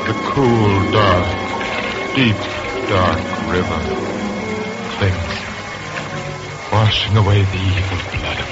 The cool, dark, deep, dark river cleansing, washing away the evil blood of